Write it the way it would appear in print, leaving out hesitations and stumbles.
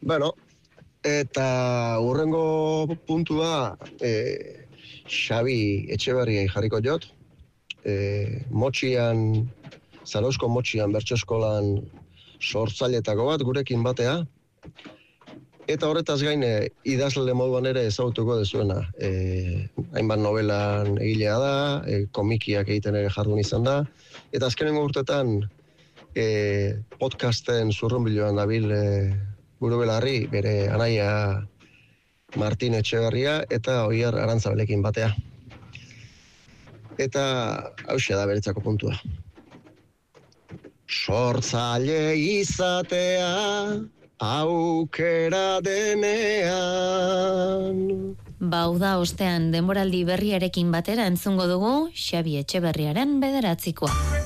Bueno, eta hurrengo puntua Xabi Etxeberriai jarriko jot. Zarauzko Motxian bertso eskolan sortzailetako bat gurekin batea. Eta horretaz gain idazle moduan ere ezagutuko dezuena. Hainbat novelan egilea da, komikiak egiten ere jardun izan da. Eta azkenengo urtetan podcasten zurrunbiloan dabil Buru Belarri, bere anaia Martin Etxeberria eta Oier Arantzabelekin batea. Eta hauxe da beretzako puntua. Sortzaile izatea aukera denean. Bauda ostean denboraldi berriarekin batera entzungo dugu Xabi Etxeberriaren 9.